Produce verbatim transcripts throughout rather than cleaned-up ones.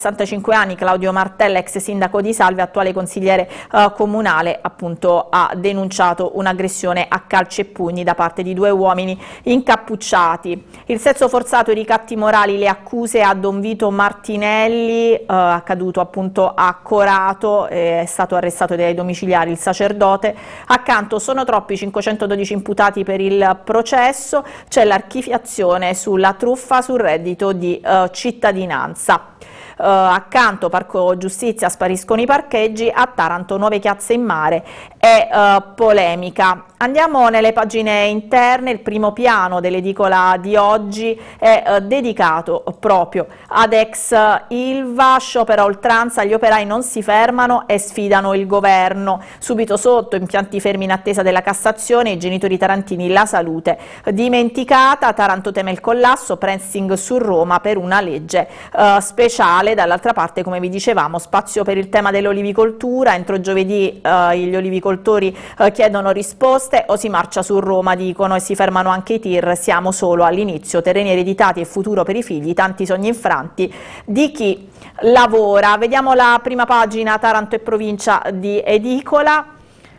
sessantacinque anni, Claudio Martella, ex sindaco di Salve, attuale consigliere eh, comunale, appunto ha denunciato un'aggressione a calci e pugni da parte di due uomini incappucciati. Il sesso forzato e i ricatti morali, le accuse a Don Vito Martinelli, eh, accaduto appunto a Corato, eh, è stato arrestato dai domiciliari il sacerdote. Accanto sono troppi cinquecentododici imputati per il processo, c'è l'archiviazione sulla truffa sul reddito di eh, cittadinanza. Uh, accanto Parco Giustizia, spariscono i parcheggi, a Taranto nuove chiazze in mare e uh, polemica. Andiamo nelle pagine interne. Il primo piano dell'edicola di oggi è uh, dedicato proprio ad ex Ilva, sciopero a oltranza, gli operai non si fermano e sfidano il governo. Subito sotto, impianti fermi in attesa della Cassazione, i genitori tarantini, la salute dimenticata, Taranto teme il collasso, pressing su Roma per una legge uh, speciale. Dall'altra parte, come vi dicevamo, spazio per il tema dell'olivicoltura, entro giovedì uh, gli olivicoltori uh, chiedono risposte, o si marcia su Roma, dicono, e si fermano anche i tir, siamo solo all'inizio, terreni ereditati e futuro per i figli, tanti sogni infranti di chi lavora. Vediamo la prima pagina, Taranto e provincia di edicola.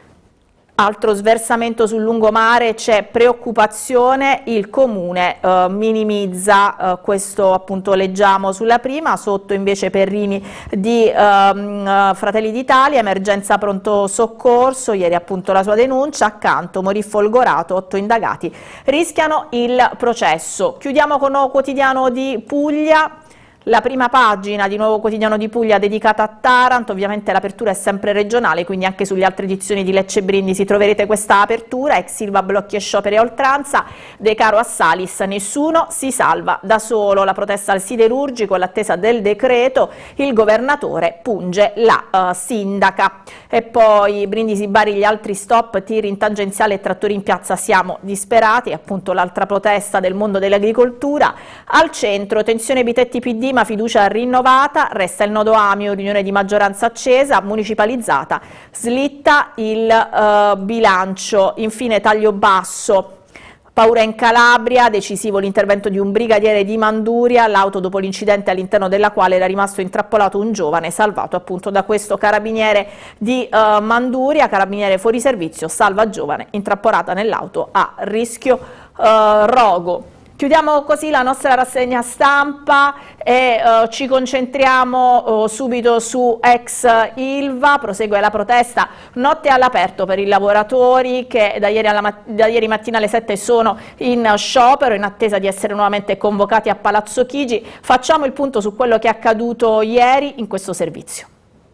Altro sversamento sul lungomare, c'è preoccupazione, il comune eh, minimizza, eh, questo appunto leggiamo sulla prima, sotto invece Perrini di ehm, Fratelli d'Italia, emergenza pronto soccorso, ieri appunto la sua denuncia, accanto morì folgorato, otto indagati rischiano il processo. Chiudiamo con Nuovo Quotidiano di Puglia. La prima pagina di Nuovo Quotidiano di Puglia dedicata a Taranto, ovviamente l'apertura è sempre regionale, quindi anche sulle altre edizioni di Lecce e Brindisi troverete questa apertura. Ex Ilva, blocchi e scioperi a oltranza, De Caro a Salis, nessuno si salva da solo, la protesta al siderurgico, l'attesa del decreto, il governatore punge la uh, sindaca. E poi Brindisi, Bari, gli altri stop, tir in tangenziale e trattori in piazza, siamo disperati, appunto l'altra protesta del mondo dell'agricoltura. Al centro, tensione Bitetti P D, ma fiducia rinnovata, resta il nodo Amio, riunione di maggioranza accesa, municipalizzata, slitta il uh, bilancio. Infine taglio basso, paura in Calabria, decisivo l'intervento di un brigadiere di Manduria, l'auto dopo l'incidente all'interno della quale era rimasto intrappolato un giovane, salvato appunto da questo carabiniere di uh, Manduria, carabiniere fuori servizio, salva giovane intrappolata nell'auto a rischio uh, rogo. Chiudiamo così la nostra rassegna stampa e uh, ci concentriamo uh, subito su ex Ilva. Prosegue la protesta, notte all'aperto per i lavoratori che da ieri, alla da ieri mattina alle sette sono in sciopero in attesa di essere nuovamente convocati a Palazzo Chigi. Facciamo il punto su quello che è accaduto ieri in questo servizio.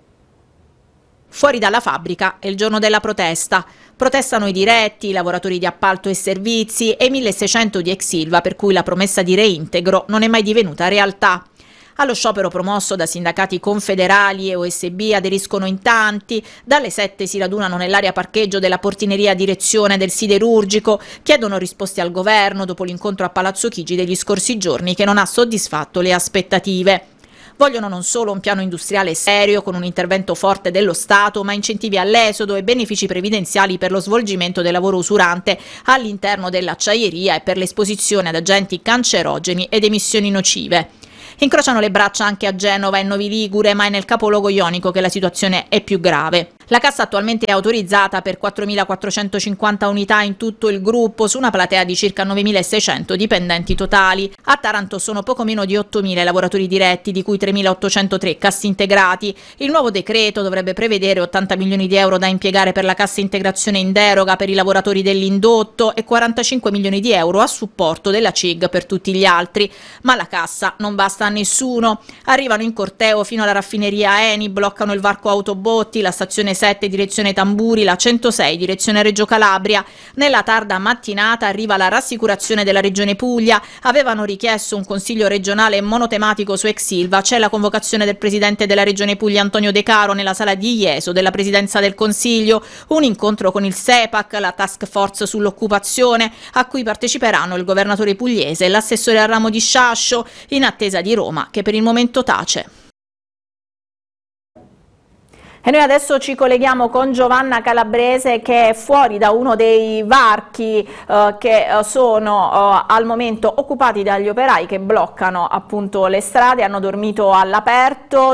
Fuori dalla fabbrica è il giorno della protesta. Protestano i diretti, i lavoratori di appalto e servizi e milleseicento di ex Ilva, per cui la promessa di reintegro non è mai divenuta realtà. Allo sciopero promosso da sindacati confederali e O S B aderiscono in tanti. Dalle sette si radunano nell'area parcheggio della portineria direzione del siderurgico, chiedono risposte al governo dopo l'incontro a Palazzo Chigi degli scorsi giorni che non ha soddisfatto le aspettative. Vogliono non solo un piano industriale serio con un intervento forte dello Stato, ma incentivi all'esodo e benefici previdenziali per lo svolgimento del lavoro usurante all'interno dell'acciaieria e per l'esposizione ad agenti cancerogeni ed emissioni nocive. Incrociano le braccia anche a Genova e Novi Ligure, ma è nel capoluogo ionico che la situazione è più grave. La cassa attualmente è autorizzata per quattromilaquattrocentocinquanta unità in tutto il gruppo, su una platea di circa novemilaseicento dipendenti totali. A Taranto sono poco meno di ottomila lavoratori diretti, di cui tremilaottocentotre cassintegrati. Il nuovo decreto dovrebbe prevedere ottanta milioni di euro da impiegare per la cassa integrazione in deroga per i lavoratori dell'indotto e quarantacinque milioni di euro a supporto della C I G per tutti gli altri. Ma la cassa non basta a nessuno. Arrivano in corteo fino alla raffineria Eni, bloccano il varco Autobotti, la stazione sette direzione Tamburi, la centosei direzione Reggio Calabria. Nella tarda mattinata arriva la rassicurazione della Regione Puglia. Avevano richiesto un consiglio regionale monotematico su ex Ilva. C'è la convocazione del presidente della Regione Puglia Antonio De Caro nella sala di Ieso della Presidenza del Consiglio, un incontro con il SEPAC, la task force sull'occupazione, a cui parteciperanno il governatore pugliese e l'assessore al ramo di Sciascio, in attesa di Roma, che per il momento tace. E noi adesso ci colleghiamo con Giovanna Calabrese, che è fuori da uno dei varchi eh, che eh, sono eh, al momento occupati dagli operai che bloccano appunto le strade, hanno dormito all'aperto.